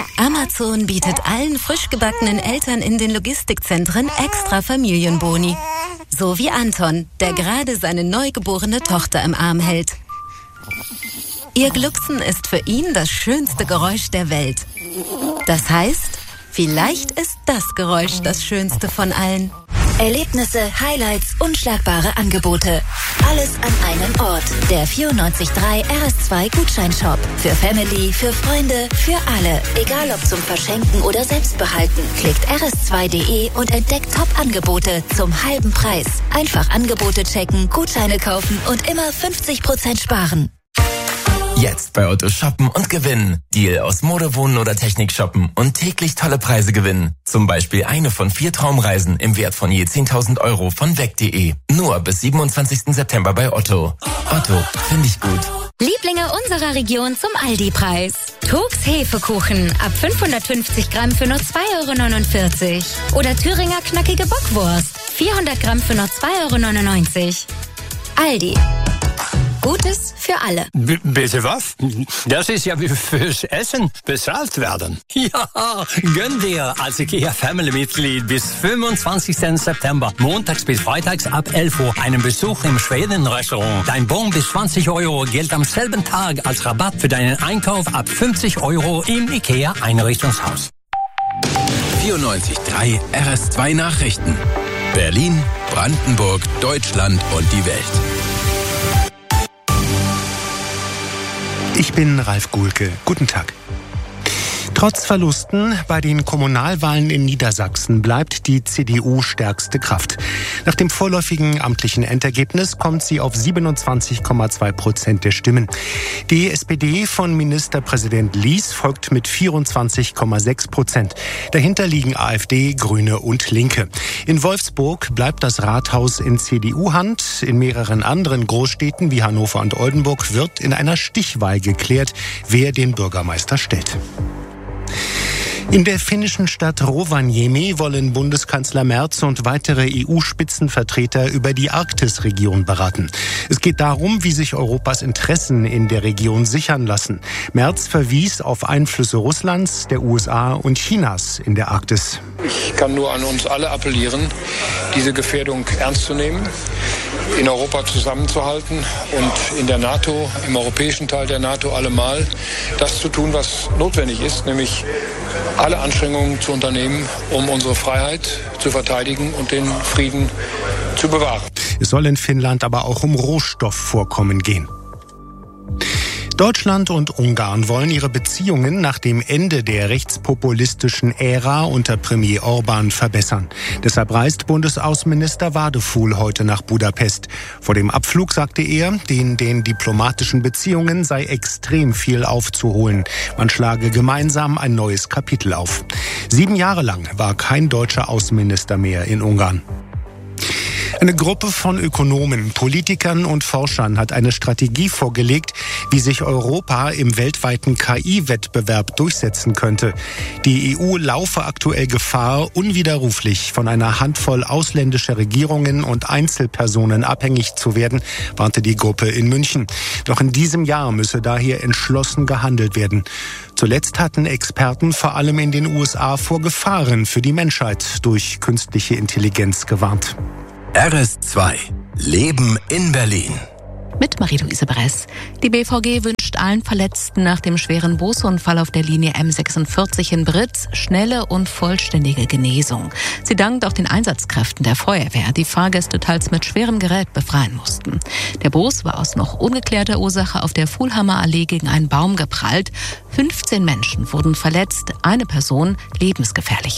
Amazon bietet allen frisch gebackenen Eltern in den Logistikzentren extra Familienboni. So wie Anton, der gerade seine neugeborene Tochter im Arm hält. Ihr Glucksen ist für ihn das schönste Geräusch der Welt. Das heißt, vielleicht ist das Geräusch das schönste von allen. Erlebnisse, Highlights, unschlagbare Angebote. Alles an einem Ort. Der 94.3 RS2 Gutscheinshop. Für Family, für Freunde, für alle. Egal ob zum Verschenken oder Selbstbehalten. Klickt rs2.de und entdeckt Top-Angebote zum halben Preis. Einfach Angebote checken, Gutscheine kaufen und immer 50% sparen. Jetzt bei Otto shoppen und gewinnen. Deal aus Mode, Wohnen oder Technik shoppen und täglich tolle Preise gewinnen. Zum Beispiel eine von 4 Traumreisen im Wert von je 10.000 € von weg.de. Nur bis 27. September bei Otto. Otto, finde ich gut. Lieblinge unserer Region zum Aldi-Preis. Turks Hefekuchen ab 550 Gramm für nur 2,49 €. Oder Thüringer knackige Bockwurst. 400 Gramm für nur 2,99 €. Aldi. Gutes für alle. Bitte was? Das ist ja wie fürs Essen bezahlt werden. Ja, gönn dir als IKEA-Family-Mitglied bis 25. September, montags bis freitags ab 11 Uhr, einen Besuch im Schweden-Restaurant. Dein Bon bis 20 € gilt am selben Tag als Rabatt für deinen Einkauf ab 50 € im IKEA-Einrichtungshaus. 94.3 RS2 Nachrichten. Berlin, Brandenburg, Deutschland und die Welt. Ich bin Ralf Guhlke. Guten Tag. Trotz Verlusten bei den Kommunalwahlen in Niedersachsen bleibt die CDU stärkste Kraft. Nach dem vorläufigen amtlichen Endergebnis kommt sie auf 27,2% der Stimmen. Die SPD von Ministerpräsident Lies folgt mit 24,6%. Dahinter liegen AfD, Grüne und Linke. In Wolfsburg bleibt das Rathaus in CDU-Hand. In mehreren anderen Großstädten wie Hannover und Oldenburg wird in einer Stichwahl geklärt, wer den Bürgermeister stellt. In der finnischen Stadt Rovaniemi wollen Bundeskanzler Merz und weitere EU-Spitzenvertreter über die Arktisregion beraten. Es geht darum, wie sich Europas Interessen in der Region sichern lassen. Merz verwies auf Einflüsse Russlands, der USA und Chinas in der Arktis. Ich kann nur an uns alle appellieren, diese Gefährdung ernst zu nehmen, in Europa zusammenzuhalten und in der NATO, im europäischen Teil der NATO allemal das zu tun, was notwendig ist, nämlich alle Anstrengungen zu unternehmen, um unsere Freiheit zu verteidigen und den Frieden zu bewahren. Es soll in Finnland aber auch um Rohstoffvorkommen gehen. Deutschland und Ungarn wollen ihre Beziehungen nach dem Ende der rechtspopulistischen Ära unter Premier Orbán verbessern. Deshalb reist Bundesaußenminister Wadefuhl heute nach Budapest. Vor dem Abflug sagte er, in den diplomatischen Beziehungen sei extrem viel aufzuholen. Man schlage gemeinsam ein neues Kapitel auf. 7 Jahre lang war kein deutscher Außenminister mehr in Ungarn. Eine Gruppe von Ökonomen, Politikern und Forschern hat eine Strategie vorgelegt, wie sich Europa im weltweiten KI-Wettbewerb durchsetzen könnte. Die EU laufe aktuell Gefahr, unwiderruflich von einer Handvoll ausländischer Regierungen und Einzelpersonen abhängig zu werden, warnte die Gruppe in München. Noch in diesem Jahr müsse daher entschlossen gehandelt werden. Zuletzt hatten Experten vor allem in den USA vor Gefahren für die Menschheit durch künstliche Intelligenz gewarnt. RS2 Leben in Berlin. Mit Marie-Louise Bress. Die BVG wünscht allen Verletzten nach dem schweren Busunfall auf der Linie M46 in Britz schnelle und vollständige Genesung. Sie dankt auch den Einsatzkräften der Feuerwehr, die Fahrgäste teils mit schwerem Gerät befreien mussten. Der Bus war aus noch ungeklärter Ursache auf der Fulhammer Allee gegen einen Baum geprallt. 15 Menschen wurden verletzt, eine Person lebensgefährlich.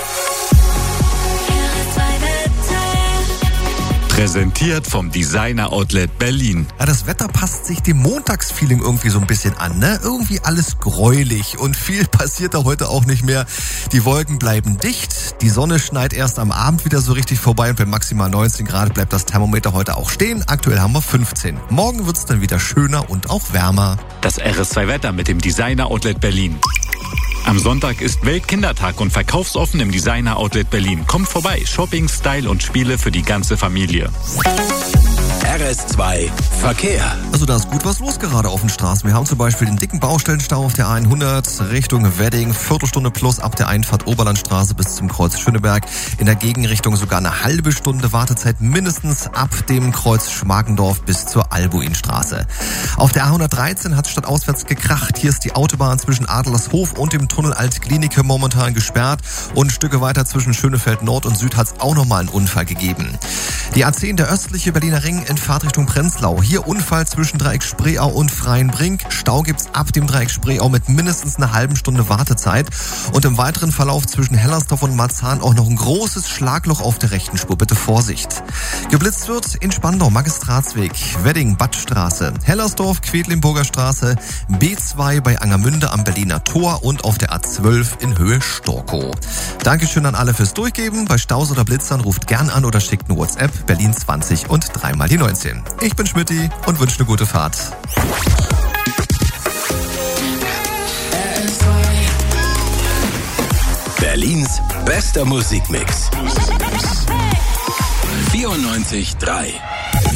Präsentiert vom Designer Outlet Berlin. Ja, das Wetter passt sich dem Montagsfeeling irgendwie so ein bisschen an, ne? Irgendwie alles gräulich und viel passiert da heute auch nicht mehr. Die Wolken bleiben dicht, die Sonne schneit erst am Abend wieder so richtig vorbei und bei maximal 19 Grad bleibt das Thermometer heute auch stehen. Aktuell haben wir 15. Morgen wird's dann wieder schöner und auch wärmer. Das RS2-Wetter mit dem Designer Outlet Berlin. Am Sonntag ist Weltkindertag und verkaufsoffen im Designer Outlet Berlin. Kommt vorbei, Shopping, Style und Spiele für die ganze Familie. RS2 Verkehr. Also da ist gut was los gerade auf den Straßen. Wir haben zum Beispiel den dicken Baustellenstau auf der 100 Richtung Wedding, Viertelstunde plus ab der Einfahrt Oberlandstraße bis zum Kreuz Schöneberg. In der Gegenrichtung sogar eine halbe Stunde Wartezeit mindestens ab dem Kreuz Schmargendorf bis zur Albuinstraße. Auf der A113 hat es stadtauswärts gekracht. Hier ist die Autobahn zwischen Adlershof und dem Tunnel Altklinike momentan gesperrt. Und Stücke weiter zwischen Schönefeld Nord und Süd hat es auch nochmal einen Unfall gegeben. Die A10, der östliche Berliner Ring in Fahrtrichtung Prenzlau. Hier Unfall zwischen Dreieck Spreeau und Freienbrink. Stau gibt's ab dem Dreieck Spreeau mit mindestens einer halben Stunde Wartezeit. Und im weiteren Verlauf zwischen Hellersdorf und Marzahn auch noch ein großes Schlagloch auf der rechten Spur. Bitte Vorsicht. Geblitzt wird in Spandau, Magistratsweg, Wedding, Badstraße, Hellersdorf, Quedlinburger Straße, B2 bei Angermünde am Berliner Tor und auf der A12 in Höhe Storkow. Dankeschön an alle fürs Durchgeben. Bei Staus oder Blitzern ruft gern an oder schickt eine WhatsApp Berlin 20 und 3 mal die 19. Ich bin Schmitty und wünsche eine gute Fahrt. Berlins bester Musikmix. 94.3